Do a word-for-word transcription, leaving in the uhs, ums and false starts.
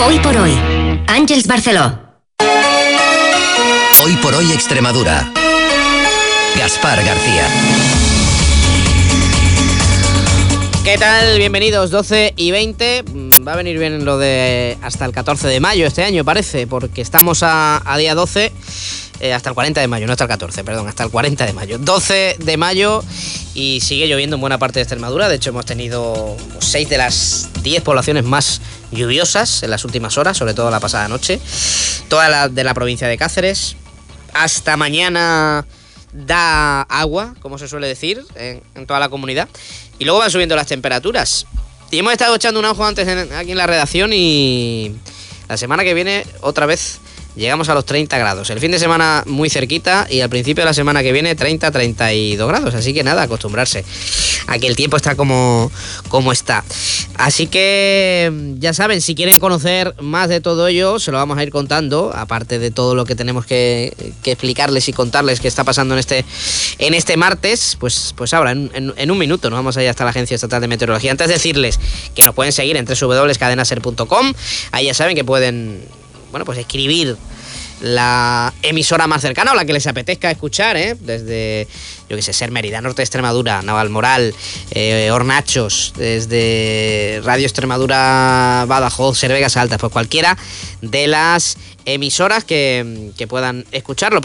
Hoy por hoy, Àngels Barceló. Hoy por hoy Extremadura. Gaspar García. ¿Qué tal? Bienvenidos, doce y veinte. Va a venir bien lo de hasta el catorce de mayo este año, parece, porque estamos a, a día doce, eh, hasta el cuarenta de mayo, no hasta el catorce, perdón, hasta el cuarenta de mayo. doce de mayo y sigue lloviendo en buena parte de Extremadura. De hecho, hemos tenido seis de las diez poblaciones más lluviosas en las últimas horas, sobre todo la pasada noche. Toda la de la provincia de Cáceres. Hasta mañana da agua, como se suele decir, en, en toda la comunidad. Y luego van subiendo las temperaturas. Y hemos estado echando un ojo antes en, aquí en la redacción y la semana que viene otra vez llegamos a los treinta grados. El fin de semana muy cerquita y al principio de la semana que viene treinta a treinta y dos grados. Así que nada, acostumbrarse a que el tiempo está como, como está. Así que ya saben, si quieren conocer más de todo ello, se lo vamos a ir contando, aparte de todo lo que tenemos que, que explicarles y contarles que está pasando en este, en este martes, pues, pues ahora, en, en, en un minuto nos vamos a ir hasta la Agencia Estatal de Meteorología. Antes de decirles que nos pueden seguir en doble u doble u doble u punto cadena ser punto com, ahí ya saben que pueden, bueno, pues escribir la emisora más cercana o la que les apetezca escuchar, ¿eh? Desde, yo qué sé, Ser Mérida, Norte de Extremadura, Navalmoral, eh, Hornachos, desde Radio Extremadura, Badajoz, Ser Vegas Altas, pues cualquiera de las emisoras que, que puedan escucharlo.